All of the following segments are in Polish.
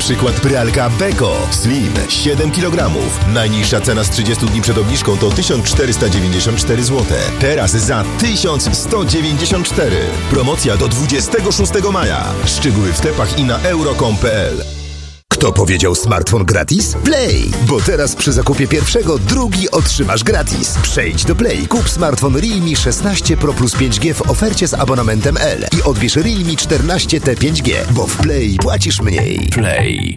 przykład pralka Beko Slim 7 kg. Najniższa cena z 30 dni przed obniżką to 1494 zł. Teraz za 1194. Promocja do 26 maja. Szczegóły w sklepach i na euro.com.pl. Kto powiedział smartfon gratis? Play! Bo teraz przy zakupie pierwszego drugi otrzymasz gratis. Przejdź do Play, kup smartfon Realme 16 Pro plus 5G w ofercie z abonamentem L i odbierz Realme 14T 5G, bo w Play płacisz mniej. Play.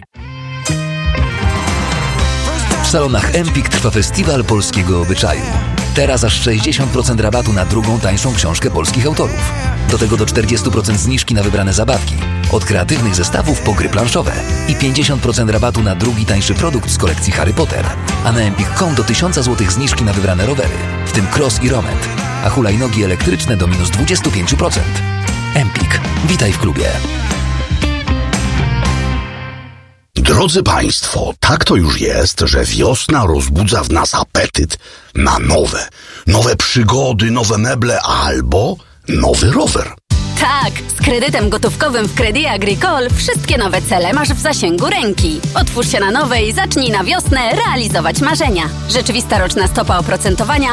W salonach Empik trwa festiwal polskiego obyczaju. Teraz aż 60% rabatu na drugą tańszą książkę polskich autorów. Do tego do 40% zniżki na wybrane zabawki. Od kreatywnych zestawów po gry planszowe. I 50% rabatu na drugi tańszy produkt z kolekcji Harry Potter. A na Empik.com do 1000 zł zniżki na wybrane rowery, w tym cross i romet. A hulajnogi elektryczne do minus 25%. Empik. Witaj w klubie. Drodzy Państwo, tak to już jest, że wiosna rozbudza w nas apetyt na nowe przygody, nowe meble albo nowy rower. Tak, z kredytem gotówkowym w Crédit Agricole wszystkie nowe cele masz w zasięgu ręki. Otwórz się na nowe i zacznij na wiosnę realizować marzenia. Rzeczywista roczna stopa oprocentowania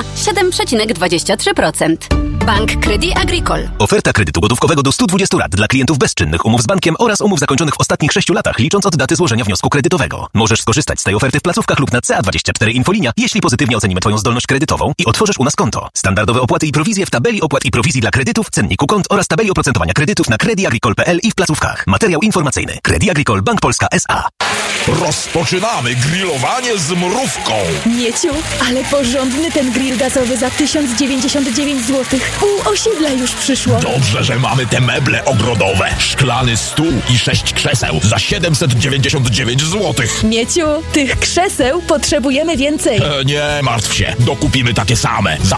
7,23%. Bank Crédit Agricole. Oferta kredytu gotówkowego do 120 lat dla klientów bezczynnych, umów z bankiem oraz umów zakończonych w ostatnich 6 latach, licząc od daty złożenia wniosku kredytowego. Możesz skorzystać z tej oferty w placówkach lub na CA24 Infolinia, jeśli pozytywnie ocenimy Twoją zdolność kredytową i otworzysz u nas konto. Standardowe opłaty i prowizje w tabeli opłat i prowizji dla kredytów, cenniku kont oraz tabeli oprocentowania kredytów na creditagricole.pl i w placówkach. Materiał informacyjny. Crédit Agricole Bank Polska S.A. Rozpoczynamy grillowanie z mrówką. Mieciu, ale porządny ten grill gazowy za 1099 zł. Pół osiedla już przyszło. Dobrze, że mamy te meble ogrodowe. Szklany stół i 6 krzeseł za 799 zł. Mieciu, tych krzeseł potrzebujemy więcej. Nie martw się, dokupimy takie same za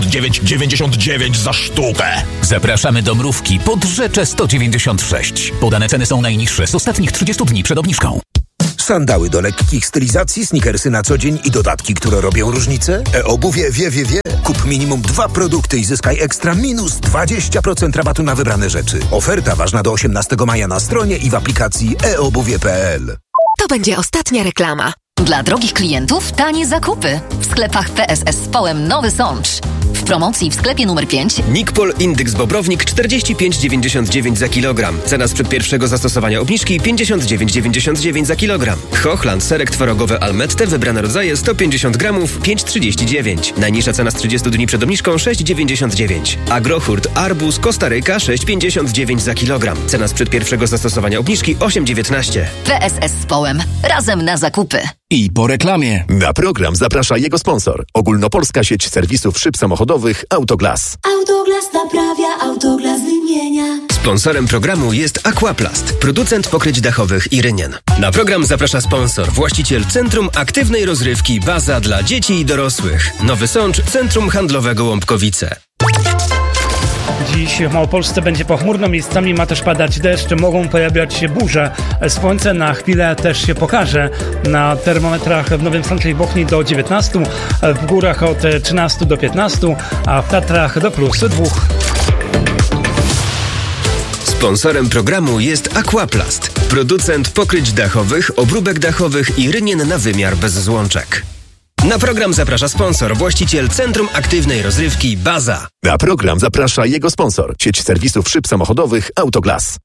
89,99 za sztukę. Zapraszamy do Mrówki pod Rzeczę 196. Podane ceny są najniższe z ostatnich 30 dni przed obniżką. Sandały do lekkich stylizacji, sneakersy na co dzień i dodatki, które robią różnicę? E-obuwie wie. Kup minimum 2 produkty i zyskaj ekstra minus 20% rabatu na wybrane rzeczy. Oferta ważna do 18 maja na stronie i w aplikacji eobuwie.pl. To będzie ostatnia reklama. Dla drogich klientów tanie zakupy. W sklepach PSS z Połem Nowy Sącz. W promocji w sklepie numer 5 Nikpol Indyx Bobrownik 45,99 za kilogram. Cena sprzed pierwszego zastosowania obniżki 59,99 za kilogram. Hochland serek tworogowy Almette wybrane rodzaje 150 gramów 5,39. Najniższa cena z 30 dni przed obniżką 6,99. Agrohurt Arbuz Kostaryka 6,59 za kilogram. Cena sprzed pierwszego zastosowania obniżki 8,19. PSS z Połem. Razem na zakupy. I po reklamie. Na program zaprasza jego sponsor. Ogólnopolska sieć serwisów szyb samochodowych Autoglas. Autoglas naprawia, Autoglas wymienia. Sponsorem programu jest Aquaplast, producent pokryć dachowych i rynien. Na program zaprasza sponsor, właściciel Centrum Aktywnej Rozrywki Baza dla dzieci i dorosłych. Nowy Sącz, Centrum Handlowego Łąbkowice. Dziś w Małopolsce będzie pochmurno, miejscami ma też padać deszcz, mogą pojawiać się burze. Słońce na chwilę też się pokaże. Na termometrach w Nowym Sączu i Bochni do 19, w górach od 13 do 15, a w Tatrach do +2. Sponsorem programu jest Aquaplast, producent pokryć dachowych, obróbek dachowych i rynien na wymiar bez złączek. Na program zaprasza sponsor, właściciel Centrum Aktywnej Rozrywki Baza. Na program zaprasza jego sponsor, sieć serwisów szyb samochodowych Autoglas.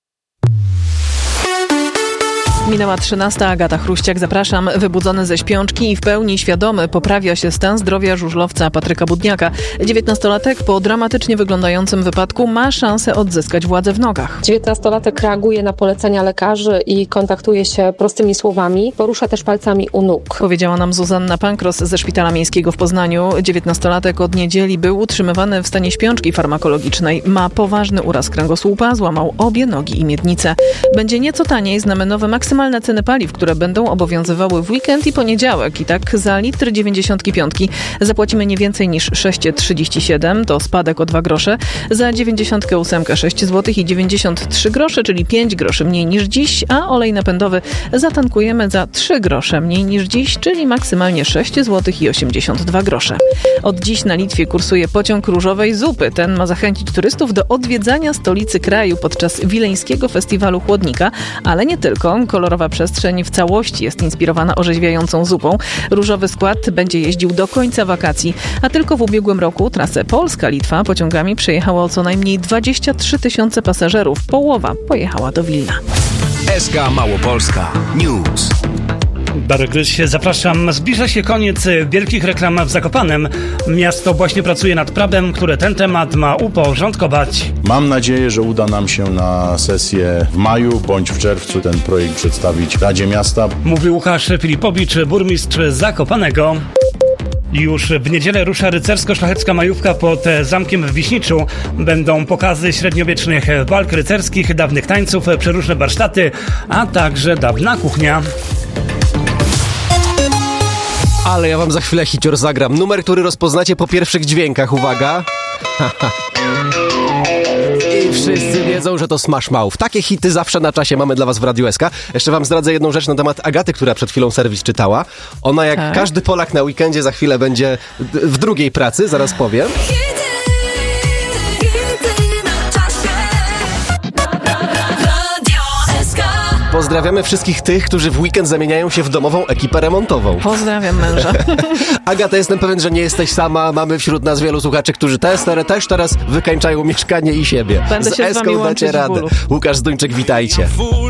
Minęła 13, Agata Chruściak, zapraszam. Wybudzony ze śpiączki i w pełni świadomy poprawia się stan zdrowia żużlowca Patryka Budniaka. 19-latek po dramatycznie wyglądającym wypadku ma szansę odzyskać władzę w nogach. 19-latek reaguje na polecenia lekarzy i kontaktuje się prostymi słowami. Porusza też palcami u nóg. Powiedziała nam Zuzanna Pankros ze Szpitala Miejskiego w Poznaniu. 19-latek od niedzieli był utrzymywany w stanie śpiączki farmakologicznej. Ma poważny uraz kręgosłupa, złamał obie nogi i miednicę. Będzie nieco taniej, znamy nowe maksymalne ceny paliw, które będą obowiązywały w weekend i poniedziałek. I tak za litr 95 zapłacimy nie więcej niż 6,37, to spadek o 2 grosze. Za 98 6 zł i 93 grosze, czyli 5 groszy mniej niż dziś, a olej napędowy zatankujemy za 3 grosze mniej niż dziś, czyli maksymalnie 6 zł i 82 grosze. Od dziś na Litwie kursuje pociąg różowej zupy. Ten ma zachęcić turystów do odwiedzania stolicy kraju podczas wileńskiego festiwalu chłodnika, ale nie tylko. kolorowa przestrzeń w całości jest inspirowana orzeźwiającą zupą. Różowy skład będzie jeździł do końca wakacji, a tylko w ubiegłym roku trasę Polska-Litwa pociągami przejechało co najmniej 23 000 pasażerów. Połowa pojechała do Wilna. SK Małopolska News. Darek Gryś, zapraszam. Zbliża się koniec wielkich reklam w Zakopanem. Miasto właśnie pracuje nad prawem, które ten temat ma uporządkować. Mam nadzieję, że uda nam się na sesję w maju bądź w czerwcu ten projekt przedstawić Radzie Miasta. Mówi Łukasz Filipowicz, burmistrz Zakopanego. Już w niedzielę rusza rycersko-szlachecka majówka pod zamkiem w Wiśniczu. Będą pokazy średniowiecznych walk rycerskich, dawnych tańców, przeróżne warsztaty, a także dawna kuchnia. Ale ja wam za chwilę hicior zagram. Numer, który rozpoznacie po pierwszych dźwiękach. Uwaga. I wszyscy wiedzą, że to Smash Mouth. Takie hity zawsze na czasie mamy dla was w Radiu SK. Jeszcze wam zdradzę jedną rzecz na temat Agaty, która przed chwilą serwis czytała. Ona jak każdy Polak na weekendzie za chwilę będzie w drugiej pracy, zaraz powiem. Pozdrawiamy wszystkich tych, którzy w weekend zamieniają się w domową ekipę remontową. Pozdrawiam męża. Agata, jestem pewien, że nie jesteś sama. Mamy wśród nas wielu słuchaczy, którzy też teraz wykańczają mieszkanie i siebie. Będę się z wami łączyć w bólu. Łukasz Zduńczyk, witajcie.